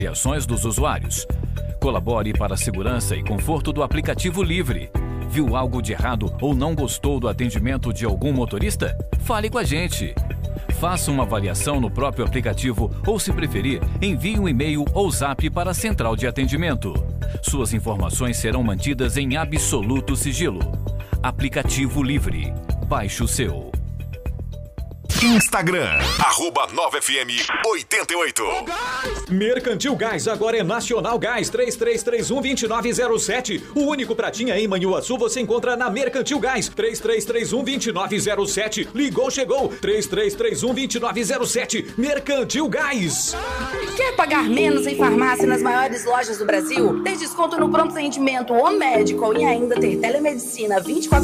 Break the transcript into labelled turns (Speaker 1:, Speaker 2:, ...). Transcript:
Speaker 1: avaliações dos usuários. Colabore para a segurança e conforto do aplicativo Livre. Viu algo de errado ou não gostou do atendimento de algum motorista? Fale com a gente. Faça uma avaliação no próprio aplicativo ou, se preferir, envie um e-mail ou zap para a central de atendimento. Suas informações serão mantidas em absoluto sigilo. Aplicativo Livre. Baixe o seu.
Speaker 2: Instagram, @9FM88.
Speaker 3: Mercantil Gás, agora é Nacional Gás, 3331-2907. O único pratinha em Manhuaçu você encontra na Mercantil Gás, 3331-2907. Ligou, chegou, 3331-2907. Mercantil Gás.
Speaker 4: Quer pagar menos em farmácia nas maiores lojas do Brasil? Ter desconto no pronto atendimento ou médico e ainda ter telemedicina 24